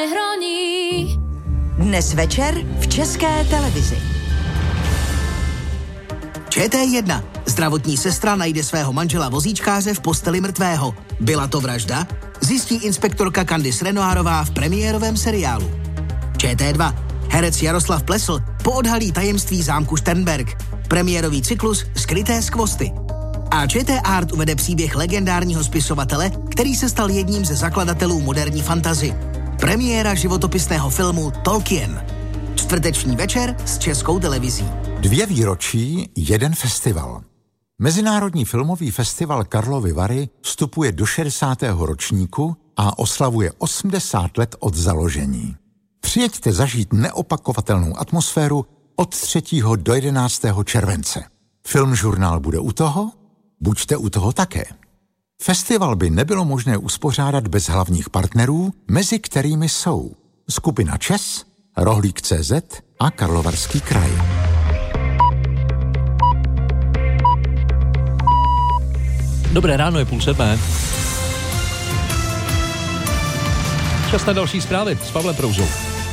Dnes večer v České televizi. ČT1. Zdravotní sestra najde svého manžela vozíčkáře v posteli mrtvého. Byla to vražda? Zjistí inspektorka Candice Renoirová v premiérovém seriálu. ČT2. Herec Jaroslav Plesl poodhalí tajemství zámku Sternberg. Premiérový cyklus Skryté skvosty. A ČT Art uvede příběh legendárního spisovatele, který se stal jedním ze zakladatelů moderní fantasy. Premiéra životopisného filmu Tolkien. Čtvrteční večer s Českou televizí. 2 výročí, 1 festival. Mezinárodní filmový festival Karlovy Vary vstupuje do 60. ročníku a oslavuje 80 let od založení. Přijeďte zažít neopakovatelnou atmosféru od 3. do 11. července. Filmžurnál bude u toho? Buďte u toho také. Festival by nebylo možné uspořádat bez hlavních partnerů, mezi kterými jsou skupina ČES, Rohlík.cz a Karlovarský kraj. Dobré ráno, je 6:30. Čas na další zprávy s Pavlem Prouzou.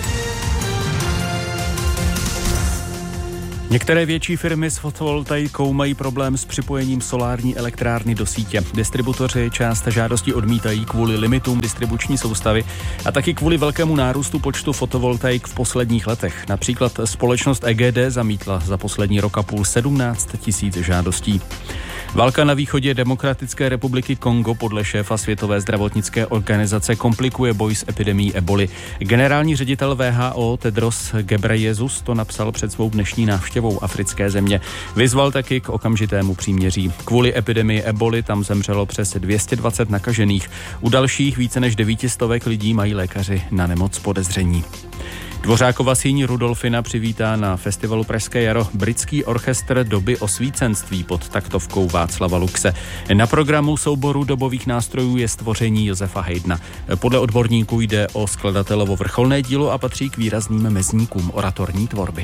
Některé větší firmy s fotovoltaikou mají problém s připojením solární elektrárny do sítě. Distributoři část žádostí odmítají kvůli limitům distribuční soustavy a taky kvůli velkému nárůstu počtu fotovoltaik v posledních letech. Například společnost EGD zamítla za poslední rok a půl 17 000 žádostí. Válka na východě Demokratické republiky Kongo podle šéfa Světové zdravotnické organizace komplikuje boj s epidemií eboli. Generální ředitel WHO Tedros Ghebreyesus to napsal před svou dnešní návštěvou africké země. Vyzval taky k okamžitému příměří. Kvůli epidemii eboli tam zemřelo přes 220 nakažených. U dalších více než 900 lidí mají lékaři na nemoc podezření. Dvořákova síň Rudolfina přivítá na festivalu Pražské jaro britský orchestr doby osvícenství pod taktovkou Václava Luxe. Na programu souboru dobových nástrojů je stvoření Josefa Haydna. Podle odborníků jde o skladatelovo vrcholné dílo a patří k výrazným mezníkům oratorní tvorby.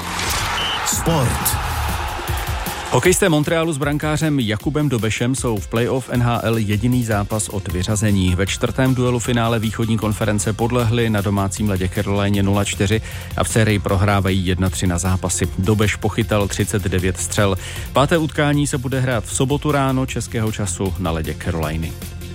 Sport. Hokejisté Montrealu s brankářem Jakubem Dobešem jsou v playoff NHL jediný zápas od vyřazení. Ve 4. duelu finále východní konference podlehli na domácím ledě Carolině 0-4 a v sérii prohrávají 1-3 na zápasy. Dobeš pochytal 39 střel. 5. utkání se bude hrát v sobotu ráno českého času na ledě Caroliny.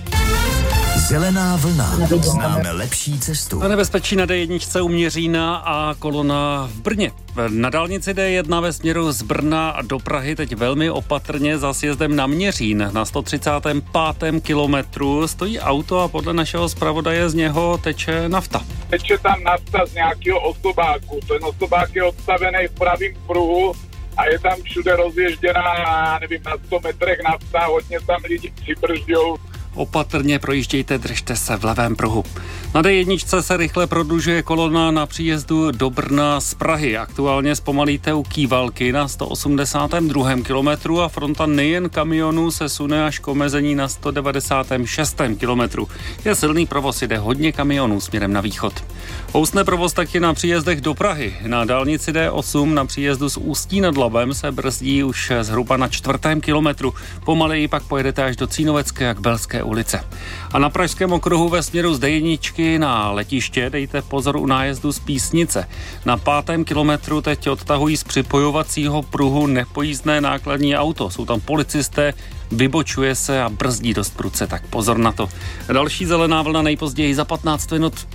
Zelená vlna. Známe lepší cestu. Na nebezpečí na D1 u Měřína a kolona v Brně. Na dálnici D1 ve směru z Brna do Prahy teď velmi opatrně za sjezdem na Měřín. Na 135. kilometru stojí auto a podle našeho zpravodaje z něho teče nafta. Teče tam nafta z nějakého osobáku. Ten osobák je odstavený v pravým pruhu a je tam všude rozježděná, nevím, na 100 metrech nafta, hodně tam lidi přibržďou. Opatrně projíždějte, držte se v levém pruhu. Na D1 se rychle prodlužuje kolona na příjezdu do Brna z Prahy. Aktuálně zpomalíte u Kývalky na 182. kilometru a fronta nejen kamionů se sune až k omezení na 196. kilometru. Je silný provoz, jde hodně kamionů směrem na východ. Housne provoz taky na příjezdech do Prahy. Na dálnici D8 na příjezdu z Ústí nad Labem se brzdí už zhruba na 4. kilometru. Pomaleji pak pojedete až do Cínovecké a Kbelské ulice. A na Pražském okruhu ve směru z D1 na letiště dejte pozor u nájezdu z Písnice. Na 5. kilometru teď odtahují z připojovacího pruhu nepojízdné nákladní auto. Jsou tam policisté, vybočuje se a brzdí dost prudce, tak pozor na to. Další zelená vlna nejpozději za 15 minut.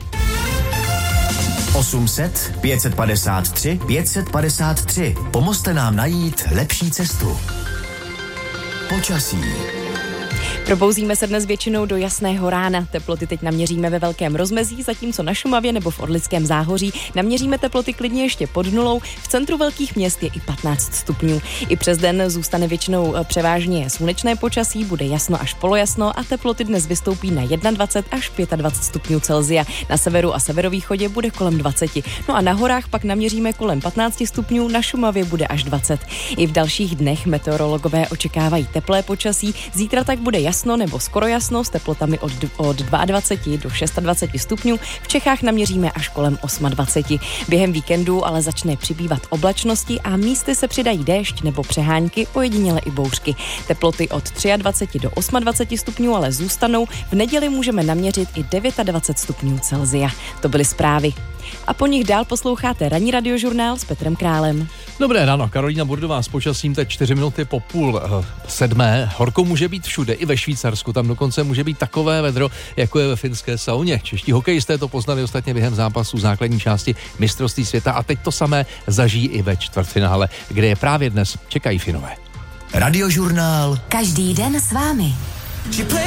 800 553 553. Pomozte nám najít lepší cestu. Počasí. Probouzíme se dnes většinou do jasného rána. Teploty teď naměříme ve velkém rozmezí, zatímco na Šumavě nebo v Orlickém záhoří naměříme teploty klidně ještě pod nulou. V centru velkých měst je i 15 stupňů. I přes den zůstane většinou převážně slunečné počasí, bude jasno až polojasno a teploty dnes vystoupí na 21 až 25 stupňů Celsia. Na severu a severovýchodě bude kolem 20. No a na horách pak naměříme kolem 15 stupňů, na Šumavě bude až 20. I v dalších dnech meteorologové očekávají teplé počasí. Zítra tak bude jasno jasno nebo skoro jasno s teplotami od 22 do 26 stupňů. V Čechách naměříme až kolem 28. Během víkendu ale začne přibývat oblačnosti a místy se přidají déšť nebo přehánky, ojediněle i bouřky. Teploty od 23 do 28 stupňů ale zůstanou. V neděli můžeme naměřit i 29 stupňů Celsia. To byly zprávy. A po nich dál posloucháte ranní radiožurnál s Petrem Králem. Dobré ráno, Karolína Burdová s počasím teď 4 minuty po 6:30. Horko může být všude, i ve Švýcarsku. Tam dokonce může být takové vedro, jako je ve finské sauně. Čeští hokejisté to poznali ostatně během zápasu základní části mistrovství světa a teď to samé zažijí i ve čtvrtfinále, kde je právě dnes čekají Finové. Radiožurnál. Každý den s vámi.